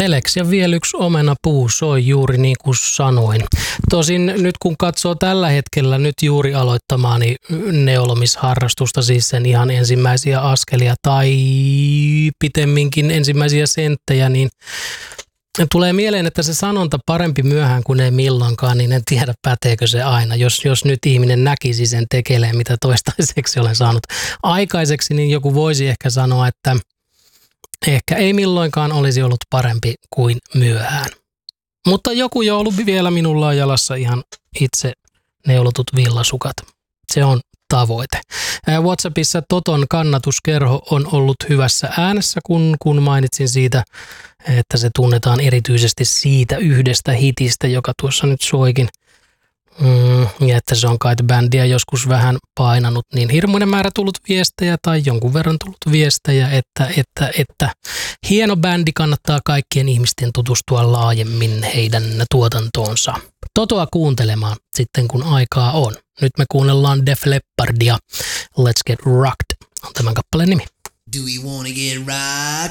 Telex ja vielä yksi omenapuu soi juuri niin kuin sanoin. Tosin nyt kun katsoo tällä hetkellä nyt juuri aloittamaani neulomisharrastusta, siis sen ihan ensimmäisiä askelia tai pitemminkin ensimmäisiä senttejä, niin tulee mieleen, että se sanonta parempi myöhään kuin ei milloinkaan, niin en tiedä päteekö se aina. Jos nyt ihminen näkisi sen tekeleen, mitä toistaiseksi olen saanut aikaiseksi, niin joku voisi ehkä sanoa, että ehkä ei milloinkaan olisi ollut parempi kuin myöhään. Mutta joku joulu vielä minulla on jalassa ihan itse neulotut villasukat. Se on tavoite. WhatsAppissa Toton kannatuskerho on ollut hyvässä äänessä, kun mainitsin siitä, että se tunnetaan erityisesti siitä yhdestä hitistä, joka tuossa nyt soikin. Ja että se on kai bändiä joskus vähän painanut, niin hirmuinen määrä tullut viestejä tai jonkun verran tullut viestejä, että hieno bändi, kannattaa kaikkien ihmisten tutustua laajemmin heidän tuotantoonsa. Totoa kuuntelemaan sitten kun aikaa on. Nyt me kuunnellaan Def Leppardia. Let's Get Rocked on tämän kappaleen nimi. Do we wanna get rocked?